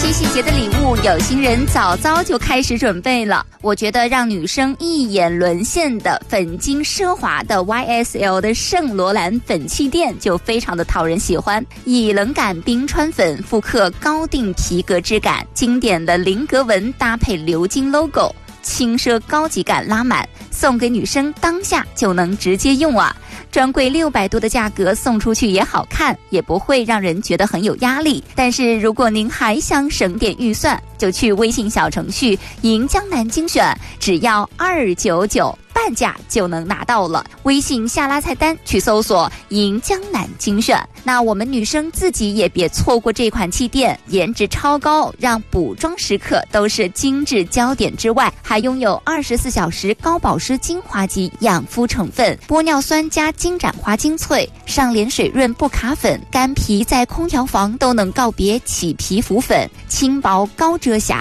七夕节的礼物，有心人早就开始准备了。我觉得让女生一眼沦陷的粉晶奢华的 YSL 的圣罗兰粉气垫就非常的讨人喜欢，以冷感冰川粉复刻高定皮革质感，经典的菱格纹搭配鎏金 logo， 轻奢高级感拉满，送给女生当下就能直接用啊。专柜600多的价格送出去也好看，也不会让人觉得很有压力。但是如果您还想省点预算，就去微信小程序银江南精选，只要299，半价就能拿到了。微信下拉菜单去搜索银江南精选。那我们女生自己也别错过这款气垫，颜值超高，让补妆时刻都是精致焦点之外，还拥有24小时高保湿精华级养肤成分，玻尿酸加金盏花精粹，上脸水润不卡粉，干皮在空调房都能告别起皮浮粉，轻薄高遮瑕，